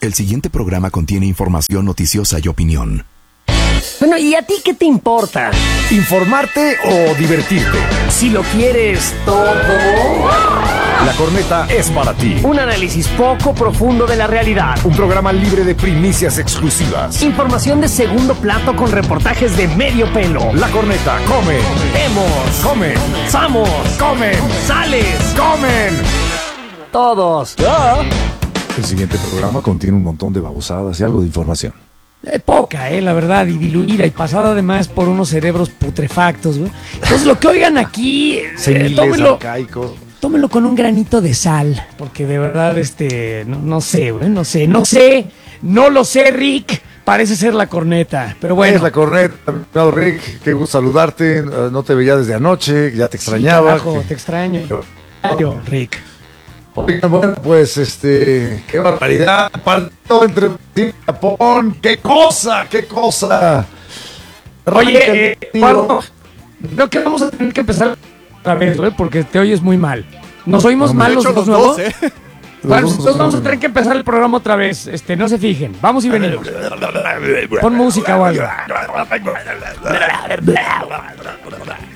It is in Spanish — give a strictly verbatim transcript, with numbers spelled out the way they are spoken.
El siguiente programa contiene información noticiosa y opinión. Bueno, ¿y a ti qué te importa? ¿Informarte o divertirte? Si lo quieres todo. La Corneta es para ti. Un análisis poco profundo de la realidad. Un programa libre de primicias exclusivas. Información de segundo plato con reportajes de medio pelo. La Corneta come. Vemos. Comen. Samos. Comen. Sales. Comen. Todos. El siguiente programa contiene un montón de babosadas y algo de información. Eh, poca, eh, la verdad, y diluida y pasada además por unos cerebros putrefactos, güey. Entonces lo que oigan aquí, eh, tómenlo, tómenlo con un granito de sal, porque de verdad, este, no, no sé, güey, no sé, no sé, no lo sé, Rick, parece ser la Corneta, pero bueno. Es la Corneta, Rick, qué gusto saludarte, no te veía desde anoche, ya te extrañaba. Sí, carajo, que... te extraño, yo, Rick. Oigan, bueno, pues, este, qué barbaridad, partido entre Brasil y Japón, qué cosa, qué cosa. Oye, eh, Eduardo, creo que vamos a tener que empezar otra vez, ¿eh? Porque te oyes muy mal. ¿Nos oímos No, mal de los hecho, dos los nuevos? dos, ¿eh? Bueno, Los dos entonces vamos a son- tener que empezar el programa otra vez. Este, no se fijen. Vamos y venimos. Pon música o algo.